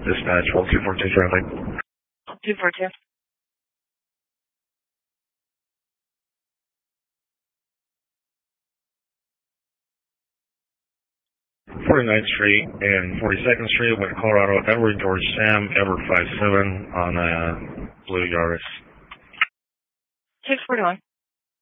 Dispatch 1242 traffic. 242. 49th Street and 42nd Street, West Colorado, Edward George Sam, Edward 57 on Blue Yaris. 641.